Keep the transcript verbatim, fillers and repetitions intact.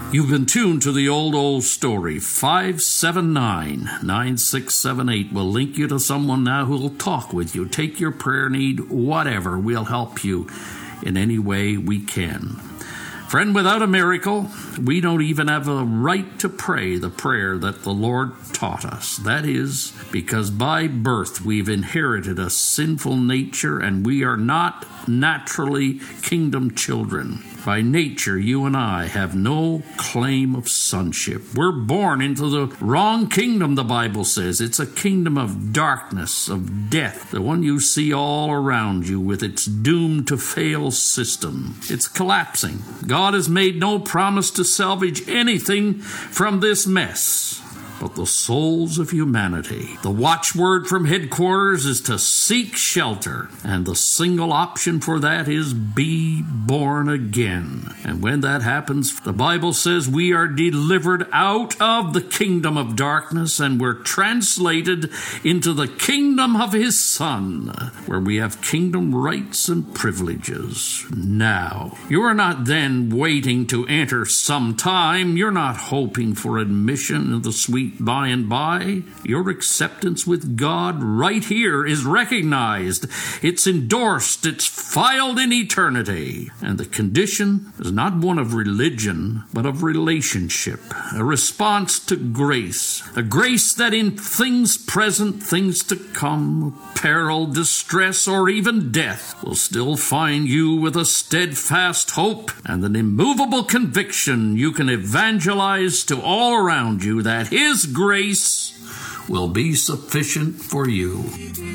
You've been tuned to the old, old story. five seven nine, nine six seven eight will link you to someone now who will talk with you. Take your prayer need, whatever. We'll help you in any way we can. Friend, without a miracle, we don't even have a right to pray the prayer that the Lord taught us. That is, because by birth we've inherited a sinful nature and we are not naturally kingdom children. By nature, you and I have no claim of sonship. We're born into the wrong kingdom, the Bible says. It's a kingdom of darkness, of death, the one you see all around you with its doomed to fail system. It's collapsing. God has made no promise to salvage anything from this mess but the souls of humanity. The watchword from headquarters is to seek shelter, and the single option for that is be born again. And when that happens, the Bible says we are delivered out of the kingdom of darkness and we're translated into the kingdom of His Son, where we have kingdom rights and privileges. Now, you are not then waiting to enter sometime. You're not hoping for admission in the sweet by and by. Your acceptance with God right here is recognized. It's endorsed. It's filed in eternity. And the condition is not one of religion, but of relationship, a response to grace, a grace that in things present, things to come, peril, distress, or even death, will still find you with a steadfast hope and an immovable conviction you can evangelize to all around you that His grace will be sufficient for you.